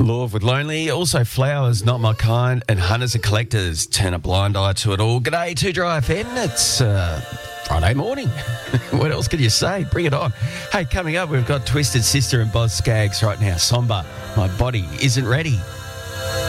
Love with Lonely. Also, Flowers, Not My Kind, and Hunters and Collectors. Turn a blind eye to it all. G'day, 2 Dry FM. It's Friday morning. What else can you say? Bring it on. Hey, coming up, we've got Twisted Sister and Boz Scaggs right now. Somber, My Body Isn't Ready.